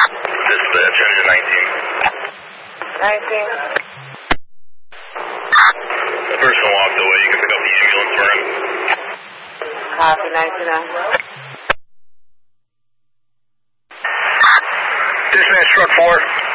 Dispatch, engine 19. 19. The person walked away. You can pick up the ambulance for him. Copy, 19. Dispatch, truck 4.